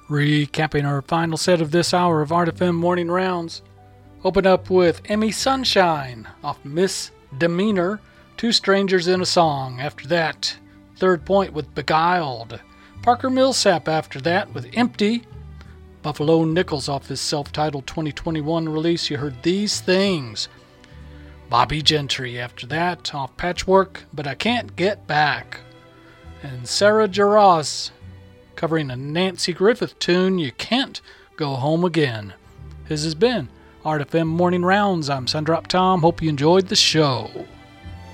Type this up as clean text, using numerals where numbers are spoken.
Recapping our final set of this hour of Art FM Morning Rounds. Open up with Emmy Sunshine off Misdemeanor, Two Strangers in a Song. After that, Third Point with Beguiled. Parker Millsap after that with Empty. Buffalo Nichols off his self-titled 2021 release, you heard These Things. Bobby Gentry after that off Patchwork, But I Can't Get Back. And Sarah Jarosz covering a Nancy Griffith tune, You Can't Go Home Again. This has been Art FM Morning Rounds. I'm Sundrop Tom. Hope you enjoyed the show.